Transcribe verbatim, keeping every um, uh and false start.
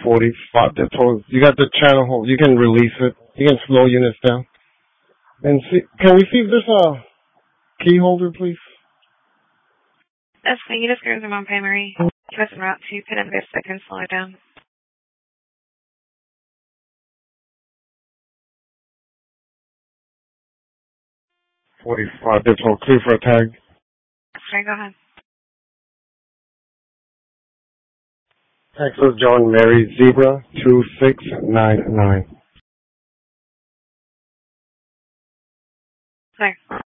forty-five. That's all. You got the channel hold. You can release it. You can slow units down. And see, can we see if there's a key holder, please? That's fine. You just go to the Mount Primary. Press and route to pin and I can slow it down. forty-five. That's all. Clear for a tag. Sorry, go ahead. Texas John Mary Zebra two six nine nine. Sorry.